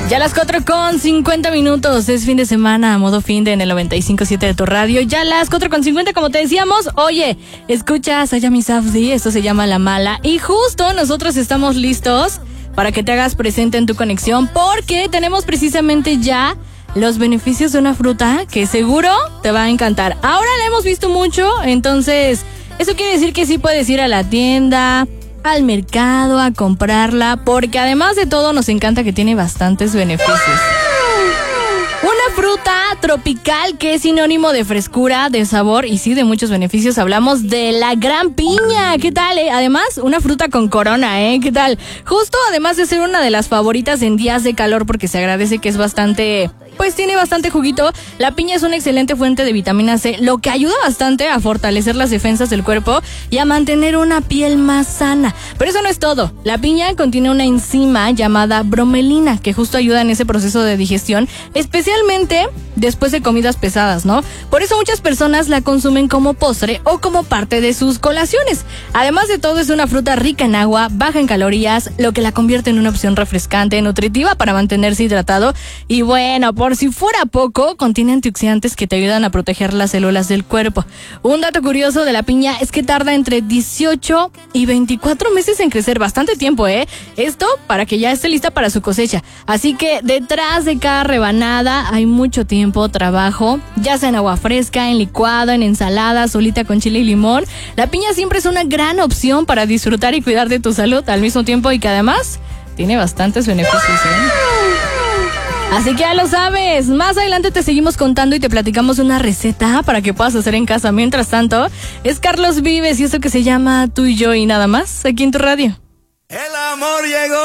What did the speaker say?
Ya las 4:50, es fin de semana, a modo fin de en el 95.7 de tu radio. Ya las 4:50, como te decíamos. Oye, escuchas a Yami Safdie, esto se llama La Mala. Y justo nosotros estamos listos para que te hagas presente en tu conexión, porque tenemos precisamente ya los beneficios de una fruta que seguro te va a encantar. Ahora la hemos visto mucho, entonces eso quiere decir que sí puedes ir a la tienda, al mercado, a comprarla, porque además de todo nos encanta que tiene bastantes beneficios. Una fruta tropical que es sinónimo de frescura, de sabor y sí de muchos beneficios. Hablamos de la gran piña. ¿Qué tal? Además, una fruta con corona, ¿qué tal? Justo además de ser una de las favoritas en días de calor, porque se agradece que es bastante, pues tiene bastante juguito. La piña es una excelente fuente de vitamina C, lo que ayuda bastante a fortalecer las defensas del cuerpo y a mantener una piel más sana. Pero eso no es todo. La piña contiene una enzima llamada bromelina, que justo ayuda en ese proceso de digestión, especialmente después de comidas pesadas, ¿no? Por eso muchas personas la consumen como postre o como parte de sus colaciones. Además de todo, es una fruta rica en agua, baja en calorías, lo que la convierte en una opción refrescante, nutritiva para mantenerse hidratado. Y bueno, por si fuera poco, contiene antioxidantes que te ayudan a proteger las células del cuerpo. Un dato curioso de la piña es que tarda entre 18 y 24 meses en crecer, bastante tiempo, Esto para que ya esté lista para su cosecha. Así que detrás de cada rebanada hay mucho tiempo, trabajo, ya sea en agua fresca, en licuado, en ensalada, solita con chile y limón. La piña siempre es una gran opción para disfrutar y cuidar de tu salud al mismo tiempo, y que además tiene bastantes beneficios, Así que ya lo sabes. Más adelante te seguimos contando y te platicamos una receta para que puedas hacer en casa. Mientras tanto, es Carlos Vives y esto que se llama Tú y Yo y Nada Más, aquí en tu radio. El amor llegó.